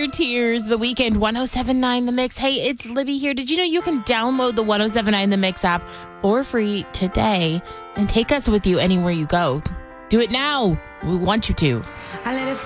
Your Tears, The Weekend, 1079 The Mix. Hey, it's Libby here. Did you know you can download the 1079 The Mix app for free today and take us with you anywhere you go? Do it now. We want you to.